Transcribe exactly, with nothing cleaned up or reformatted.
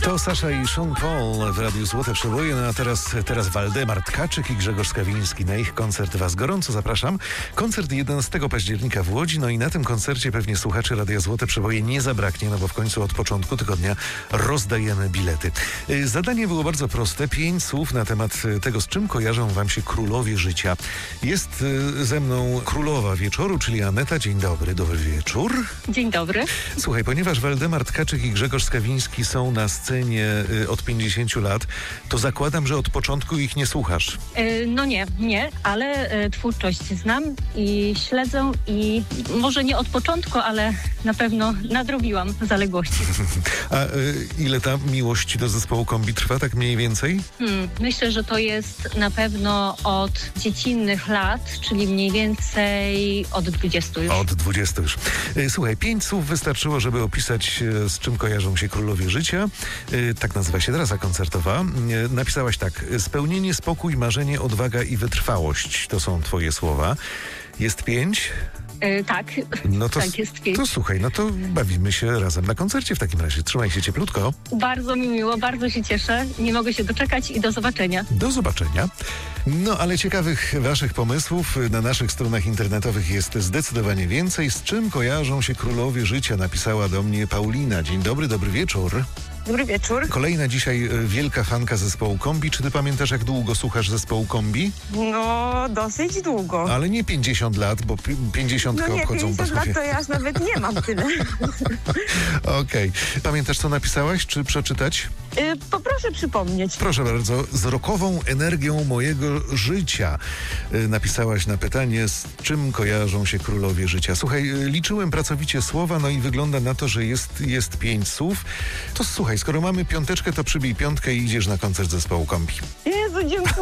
To Sasza i Sean Paul w Radiu Złote Przeboje, no a teraz, teraz Waldemar Tkaczyk i Grzegorz Skawiński. Na ich koncert Was gorąco zapraszam. Koncert jedenastego października w Łodzi, no i na tym koncercie pewnie słuchaczy Radia Złote Przeboje nie zabraknie, no bo w końcu od początku tygodnia rozdajemy bilety. Zadanie było bardzo proste. Pięć słów na temat tego, z czym kojarzą Wam się królowie życia. Jest ze mną królowa wieczoru, czyli Aneta. Dzień dobry, dobry wieczór. Dzień dobry. Słuchaj, ponieważ Waldemar Tkaczyk i Grzegorz Skawiński są na scenie od pięćdziesięciu lat, to zakładam, że od początku ich nie słuchasz. Yy, no nie, nie, ale y, twórczość znam i śledzę i może nie od początku, ale na pewno nadrobiłam zaległości. A y, ile ta miłość do zespołu Kombi trwa, tak mniej więcej? Hmm, myślę, że to jest na pewno od dziecinnych lat, czyli mniej więcej od dwudziestu już. Od dwudziestu już. Y, słuchaj, pięć słów wystarczyło, żeby opisać, y, z czym kojarzą się królowie życia. Y, tak nazywa się trasa koncertowa. Y, napisałaś tak: spełnienie, spokój, marzenie, odwaga i wytrwałość. To są twoje słowa. Jest pięć? Yy, tak, No to, tak jest pięć. To słuchaj, no to bawimy się razem na koncercie w takim razie. Trzymaj się cieplutko. Bardzo mi miło, bardzo się cieszę. Nie mogę się doczekać i do zobaczenia. Do zobaczenia. No, ale ciekawych waszych pomysłów na naszych stronach internetowych jest zdecydowanie więcej. Z czym kojarzą się królowie życia? Napisała do mnie Paulina. Dzień dobry, dobry wieczór. Dobry wieczór. Kolejna dzisiaj wielka fanka zespołu Kombi. Czy ty pamiętasz, jak długo słuchasz zespołu Kombi? No, dosyć długo. Ale nie pięćdziesiąt lat, bo pięćdziesiątkę No nie, obchodzą pięćdziesiąt lat to ja aż nawet nie mam tyle. Okej. Okay. Pamiętasz, co napisałaś? Czy przeczytać? Yy, poproszę przypomnieć. Proszę bardzo. Z rokową energią mojego życia yy, napisałaś na pytanie, z czym kojarzą się królowie życia. Słuchaj, yy, liczyłem pracowicie słowa, no i wygląda na to, że jest, jest pięć słów. To słuchaj, skoro mamy piąteczkę, to przybij piątkę i idziesz na koncert zespołu Kombi. Jezu, dziękuję.